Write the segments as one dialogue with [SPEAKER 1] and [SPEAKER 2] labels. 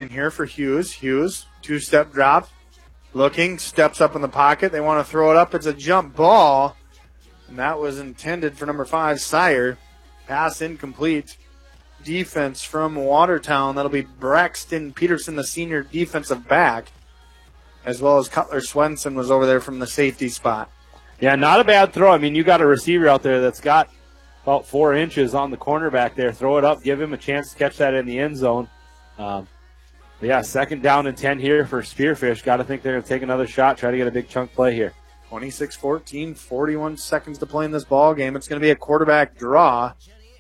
[SPEAKER 1] coming here for Hughes. Hughes, two-step drop, looking, steps up in the pocket. They want to throw it up. It's a jump ball, and that was intended for number 5, Sire. Pass incomplete. Defense from Watertown. That'll be Braxton Peterson, the senior defensive back, as well as Cutler Swenson was over there from the safety spot.
[SPEAKER 2] Yeah, not a bad throw. I mean, you got a receiver out there that's got about 4 inches on the cornerback there. Throw it up, give him a chance to catch that in the end zone. But yeah, 2nd down and 10 here for Spearfish. Got to think they're going to take another shot, try to get a big chunk play here.
[SPEAKER 1] 26-14, 41 seconds to play in this ball game. It's going to be a quarterback draw.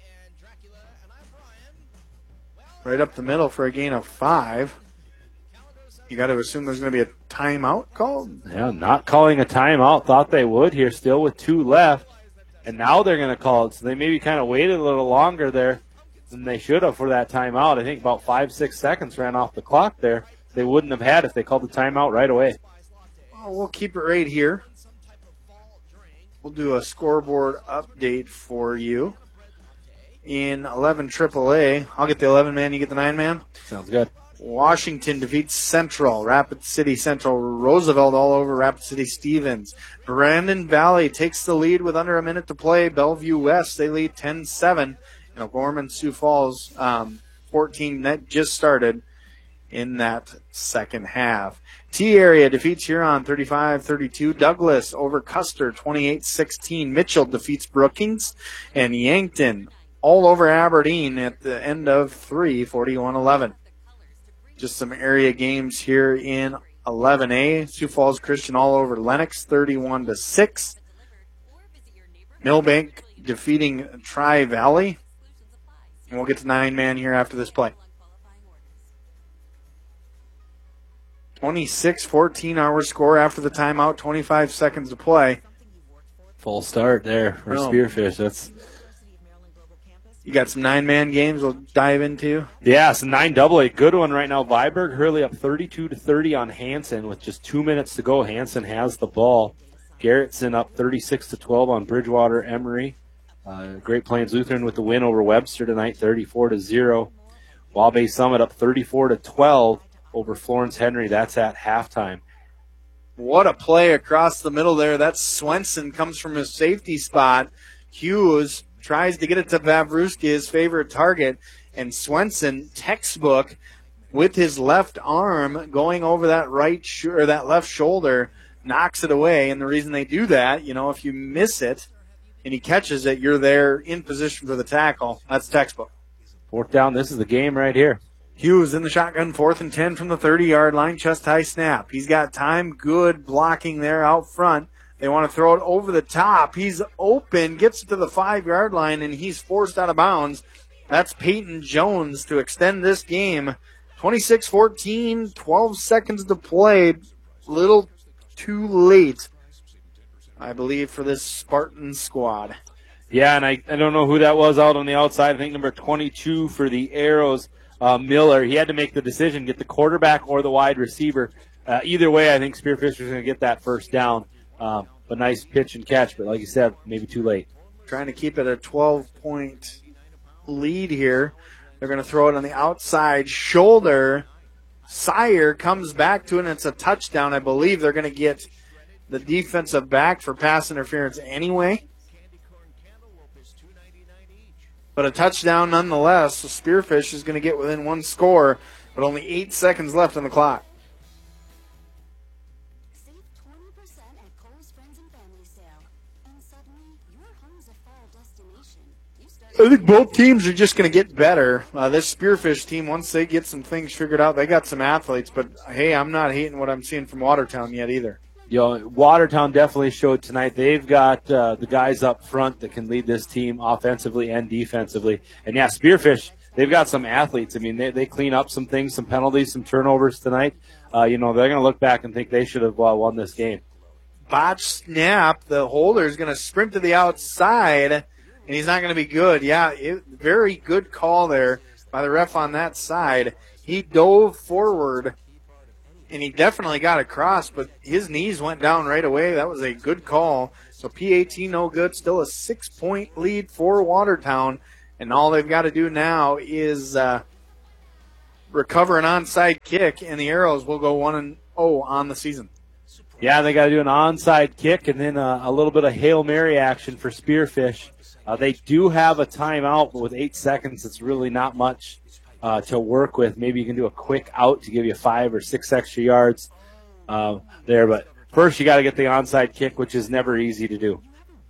[SPEAKER 1] Right up the middle for a gain of 5. You got to assume there's going to be a timeout called?
[SPEAKER 2] Yeah, not calling a timeout. Thought they would here, still with 2 left. And now they're going to call it. So they maybe kind of waited a little longer there than they should have for that timeout. I think about 5-6 seconds ran off the clock there. They wouldn't have had if they called the timeout right away.
[SPEAKER 1] Well, we'll keep it right here. We'll do a scoreboard update for you. In 11 AAA, I'll get the 11-man, you get the 9-man.
[SPEAKER 2] Sounds good.
[SPEAKER 1] Washington defeats Central. Rapid City Central. Roosevelt all over Rapid City Stevens. Brandon Valley takes the lead with under a minute to play. Bellevue West, they lead 10-7. O'Gorman Sioux Falls, 14 net just started in that second half. T-Area defeats Huron 35-32. Douglas over Custer 28-16. Mitchell defeats Brookings. And Yankton all over Aberdeen at the end of 3, 41-11. Just some area games here in 11A. Sioux Falls Christian all over Lennox, 31-6. Millbank defeating Tri-Valley. And we'll get to 9-man here after this play. 26-14 our score after the timeout, 25 seconds to play.
[SPEAKER 2] Full start there for Spearfish. That's...
[SPEAKER 1] You got some 9-man games we'll dive into?
[SPEAKER 2] Yeah, it's a 9AA. Good one right now. Viborg Hurley up 32-30 on Hanson with just 2 minutes to go. Hanson has the ball. Garrettson up 36-12 on Bridgewater Emory. Great Plains Lutheran with the win over Webster tonight, 34-0. Waubay Summit up 34-12 over Florence Henry. That's at halftime.
[SPEAKER 1] What a play across the middle there. That's Swenson, comes from his safety spot. Hughes tries to get it to Vavruski, his favorite target, and Swenson, textbook, with his left arm going over that that left shoulder, knocks it away. And the reason they do that, if you miss it and he catches it, you're there in position for the tackle. That's textbook.
[SPEAKER 2] 4th down. This is the game right here.
[SPEAKER 1] Hughes in the shotgun, 4th and 10 from the 30-yard line, chest high snap. He's got time, good blocking there out front. They want to throw it over the top. He's open, gets to the 5-yard line, and he's forced out of bounds. That's Peyton Jones to extend this game. 26-14, 12 seconds to play. Little too late, I believe, for this Spartan squad.
[SPEAKER 2] Yeah, and I don't know who that was out on the outside. I think number 22 for the Arrows, Miller. He had to make the decision, get the quarterback or the wide receiver. Either way, I think Spearfish was going to get that 1st down. But nice pitch and catch, but like you said, maybe too late.
[SPEAKER 1] Trying to keep it a 12-point lead here. They're going to throw it on the outside shoulder. Sire comes back to it, and it's a touchdown. I believe they're going to get the defensive back for pass interference anyway. But a touchdown nonetheless, so Spearfish is going to get within 1 score, but only 8 seconds left on the clock. I think both teams are just going to get better. This Spearfish team, once they get some things figured out, they got some athletes. But, hey, I'm not hating what I'm seeing from Watertown yet either.
[SPEAKER 2] Watertown definitely showed tonight. They've got the guys up front that can lead this team offensively and defensively. And, yeah, Spearfish, they've got some athletes. I mean, they clean up some things, some penalties, some turnovers tonight. They're going to look back and think they should have won this game.
[SPEAKER 1] Botch snap. The holder is going to sprint to the outside, and he's not going to be good. Yeah, very good call there by the ref on that side. He dove forward, and he definitely got across, but his knees went down right away. That was a good call. So PAT no good. Still a 6-point lead for Watertown, and all they've got to do now is recover an onside kick, and the Arrows will go 1-0 on the season.
[SPEAKER 2] Yeah, they got to do an onside kick and then a little bit of Hail Mary action for Spearfish. They do have a timeout, but with 8 seconds, it's really not much to work with. Maybe you can do a quick out to give you 5 or 6 extra yards there. But first, you got to get the onside kick, which is never easy to do.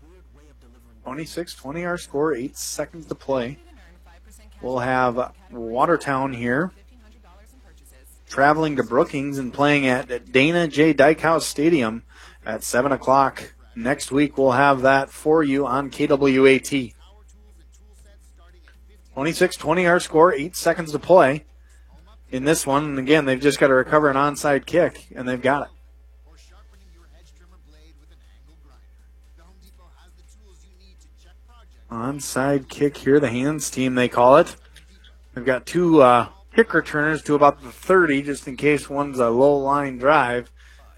[SPEAKER 1] 26-20 our score, 8 seconds to play. We'll have Watertown here traveling to Brookings and playing at Dana J. Dykehouse Stadium at 7 o'clock. Next week, we'll have that for you on KWAT. 26-20 our score, 8 seconds to play in this one. And again, they've just got to recover an onside kick, and they've got it. Onside kick here, the hands team, they call it. They've got 2 kick returners to about the 30, just in case one's a low line drive.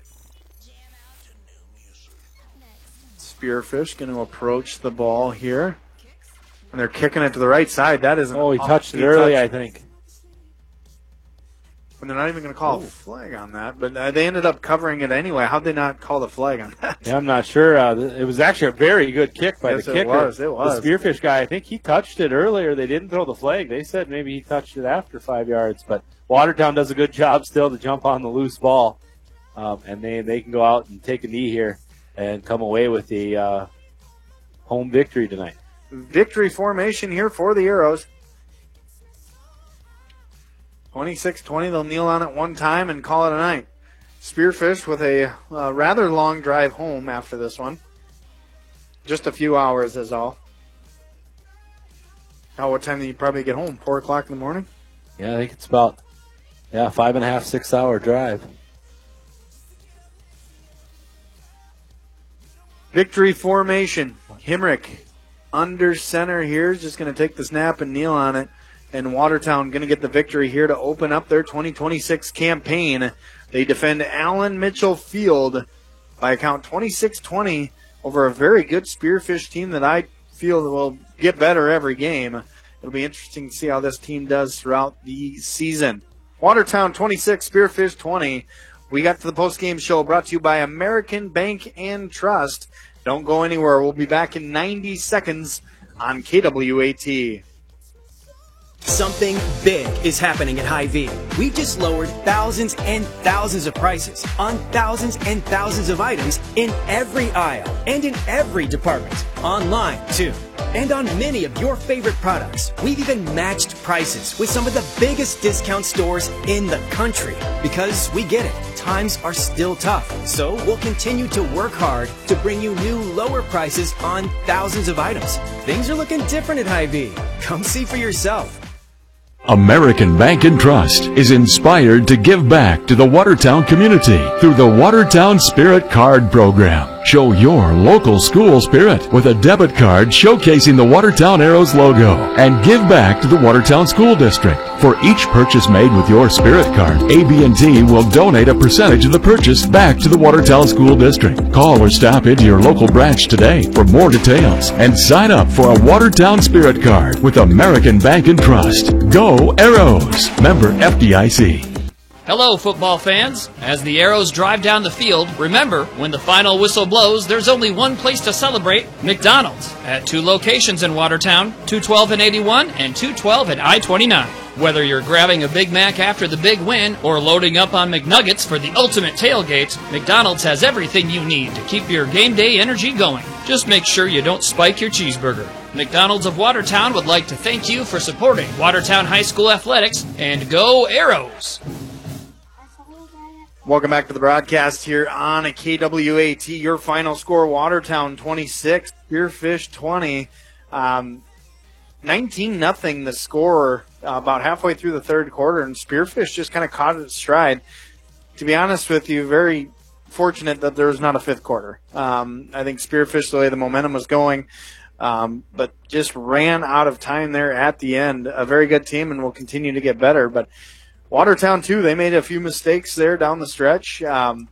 [SPEAKER 1] Spearfish going to approach the ball here. And they're kicking it to the right side. That isn't.
[SPEAKER 2] Oh, he touched it early, I think.
[SPEAKER 1] And they're not even going to call a flag on that, but they ended up covering it anyway. How'd they not call the flag on that?
[SPEAKER 2] Yeah, I'm not sure. It was actually a very good kick by the kicker.
[SPEAKER 1] It was.
[SPEAKER 2] The Spearfish guy, I think he touched it earlier. They didn't throw the flag. They said maybe he touched it after 5 yards. But Watertown does a good job still to jump on the loose ball. And they can go out and take a knee here and come away with the home victory tonight.
[SPEAKER 1] Victory formation here for the Arrows. 26-20, they'll kneel on it one time and call it a night. Spearfish with a rather long drive home after this one. Just a few hours is all. What time do you probably get home? 4 o'clock in the morning?
[SPEAKER 2] Yeah, I think it's about 5.5, 6 hour drive.
[SPEAKER 1] Victory formation. Himrick under center here is just going to take the snap and kneel on it. And Watertown going to get the victory here to open up their 2026 campaign. They defend Allen Mitchell Field by a count 26-20 over a very good Spearfish team that I feel will get better every game. It'll be interesting to see how this team does throughout the season. Watertown 26, Spearfish 20. We got to the postgame show brought to you by American Bank and Trust. Don't go anywhere. We'll be back in 90 seconds on KWAT.
[SPEAKER 3] Something big is happening at Hy-Vee. We've just lowered thousands and thousands of prices on thousands and thousands of items in every aisle and in every department. Online, too. And on many of your favorite products. We've even matched prices with some of the biggest discount stores in the country. Because we get it. Times are still tough. So we'll continue to work hard to bring you new lower prices on thousands of items. Things are looking different at Hy-Vee. Come see for yourself.
[SPEAKER 4] American Bank and Trust is inspired to give back to the Watertown community through the Watertown Spirit Card Program. Show your local school spirit with a debit card showcasing the Watertown Arrows logo and give back to the Watertown School District. For each purchase made with your Spirit Card, AB&T will donate a percentage of the purchase back to the Watertown School District. Call or stop into your local branch today for more details and sign up for a Watertown Spirit Card with American Bank and Trust. Go Arrows! Member FDIC.
[SPEAKER 5] Hello, football fans. As the Arrows drive down the field, remember, when the final whistle blows, there's only one place to celebrate, McDonald's, at 2 locations in Watertown, 212 and 81 and 212 and I-29. Whether you're grabbing a Big Mac after the big win or loading up on McNuggets for the ultimate tailgate, McDonald's has everything you need to keep your game day energy going. Just make sure you don't spike your cheeseburger. McDonald's of Watertown would like to thank you for supporting Watertown High School Athletics, and go Arrows!
[SPEAKER 1] Welcome back to the broadcast here on a KWAT. Your final score, Watertown 26, Spearfish 20. 19-0 the score about halfway through the third quarter, and Spearfish just kind of caught its stride. To be honest with you, very fortunate that there was not a fifth quarter. I think Spearfish, the way the momentum was going, but just ran out of time there at the end. A very good team and will continue to get better, but Watertown, too, they made a few mistakes there down the stretch,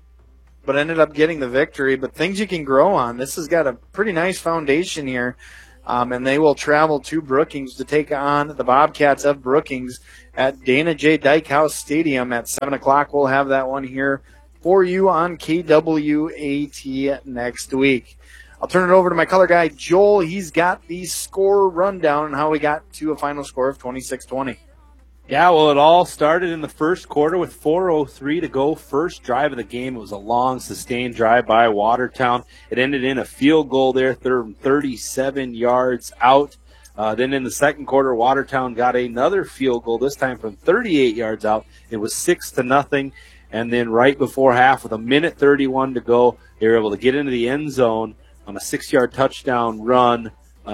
[SPEAKER 1] but ended up getting the victory. But things you can grow on. This has got a pretty nice foundation here And they will travel to Brookings to take on the Bobcats of Brookings at Dana J. Dykehouse Stadium at 7 o'clock. We'll have that one here for you on KWAT next week. I'll turn it over to my color guy, Joel. He's got the score rundown and how we got to a final score of 26-20.
[SPEAKER 2] Yeah, well, it all started in the first quarter with 4:03 to go. First drive of the game. It was a long, sustained drive by Watertown. It ended in a field goal there, 37 yards out. Then in the second quarter, Watertown got another field goal, this time from 38 yards out. It was 6-0. And then right before half, with 1:31 to go, they were able to get into the end zone on a 6-yard touchdown run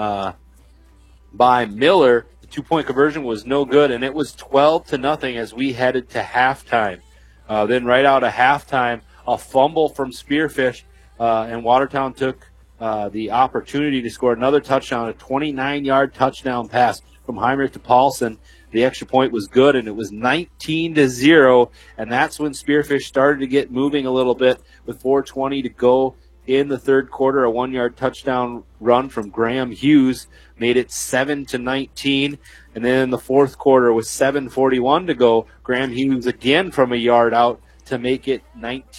[SPEAKER 2] by Miller. The 2-point conversion was no good, and it was 12-0 as we headed to halftime. Then right out of halftime, a fumble from Spearfish, and Watertown took the opportunity to score another touchdown, a 29-yard touchdown pass from Heinrich to Paulson. The extra point was good, and it was 19-0, and that's when Spearfish started to get moving a little bit with 4:20 to go in the third quarter. A 1-yard touchdown run from Graham Hughes made it 7-19. And then in the fourth quarter with 7:41 to go, Graham Hughes again from a yard out to make it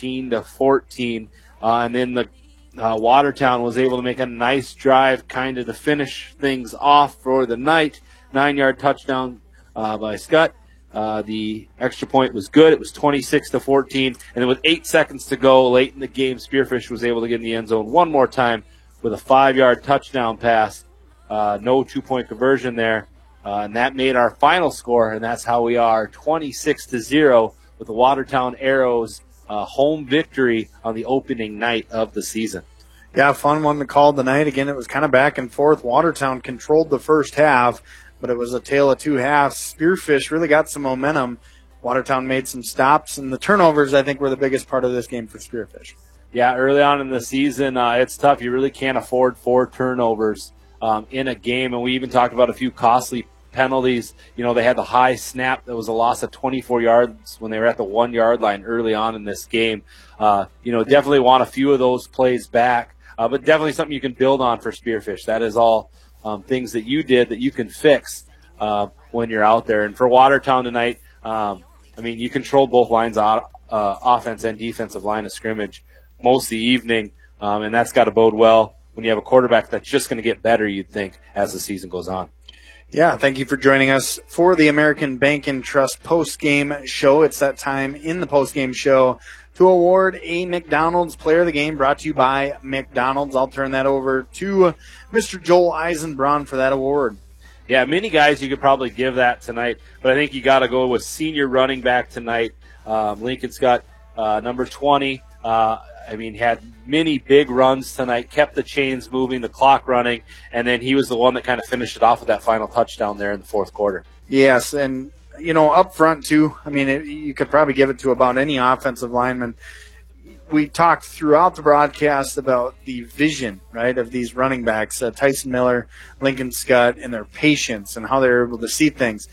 [SPEAKER 2] 19-14. And then the Watertown was able to make a nice drive kind of to finish things off for the night. 9-yard touchdown by Scott. The extra point was good. It was 26-14. And then with 8 seconds to go late in the game, Spearfish was able to get in the end zone one more time with a 5-yard touchdown pass. No 2-point conversion there. And that made our final score, and that's how we are 26-0 with the Watertown Arrows home victory on the opening night of the season.
[SPEAKER 1] Yeah, fun one to call tonight. Again, it was kind of back and forth. Watertown controlled the first half, but it was a tale of two halves. Spearfish really got some momentum. Watertown made some stops, and the turnovers, I think, were the biggest part of this game for Spearfish.
[SPEAKER 2] Yeah, early on in the season, it's tough. You really can't afford 4 turnovers in a game, and we even talked about a few costly penalties. You know, they had the high snap that was a loss of 24 yards when they were at the 1-yard line early on in this game. Definitely want a few of those plays back, but definitely something you can build on for Spearfish. That is all things that you did that you can fix when you're out there. And for Watertown tonight, you controlled both lines, offense and defensive line of scrimmage most of the evening, and that's got to bode well when you have a quarterback that's just going to get better, you'd think, as the season goes on.
[SPEAKER 1] Yeah, thank you for joining us for the American Bank and Trust post-game show. It's that time in the post-game show to award a McDonald's Player of the Game, brought to you by McDonald's. I'll turn that over to Mr. Joel Eisenbraun for that award.
[SPEAKER 2] Yeah, many guys you could probably give that tonight, but I think you got to go with senior running back tonight. Lincoln Scott, number 20. Had many big runs tonight, kept the chains moving, the clock running, and then he was the one that kind of finished it off with that final touchdown there in the fourth quarter.
[SPEAKER 1] Yes, and, up front, too, you could probably give it to about any offensive lineman. We talked throughout the broadcast about the vision, right, of these running backs, Tyson Miller, Lincoln Scott, and their patience and how they're able to see things.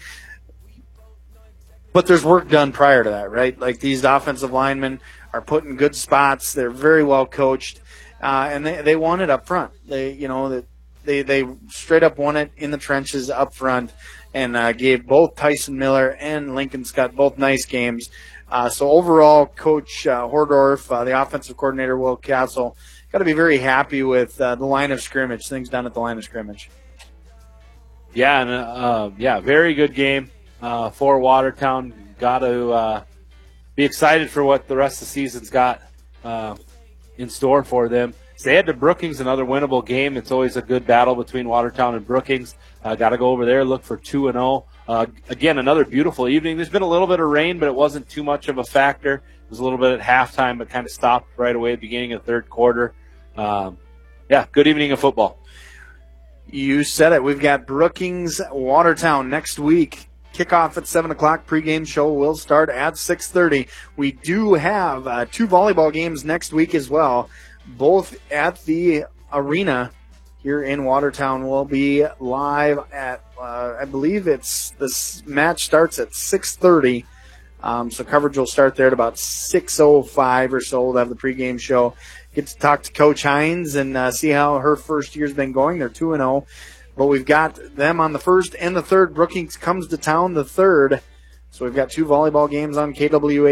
[SPEAKER 1] But there's work done prior to that, right? Like, these offensive linemen are put in good spots. They're very well coached, and they won it up front. They straight up won it in the trenches up front, and gave both Tyson Miller and Lincoln Scott both nice games. So overall, Coach Hordorf, the offensive coordinator, Will Castle, got to be very happy with the line of scrimmage, things done at the line of scrimmage.
[SPEAKER 2] Yeah, and very good game for Watertown. Got to be excited for what the rest of the season's got in store for them. So they head to Brookings, another winnable game. It's always a good battle between Watertown and Brookings. Got to go over there, look for 2-0. Again, another beautiful evening. There's been a little bit of rain, but it wasn't too much of a factor. It was a little bit at halftime, but kind of stopped right away at the beginning of the third quarter. Good evening of football.
[SPEAKER 1] You said it. We've got Brookings, Watertown next week. Kickoff at 7 o'clock. Pregame show will start at 6:30. We do have 2 volleyball games next week as well, both at the arena here in Watertown. We'll be live at, I believe this match starts at 6:30. So coverage will start there at about 6:05 or so. We'll have the pregame show. get to talk to Coach Hines and see how her first year's been going. They're 2-0, but we've got them on the first and the third. Brookings comes to town the third. So we've got 2 volleyball games on KWA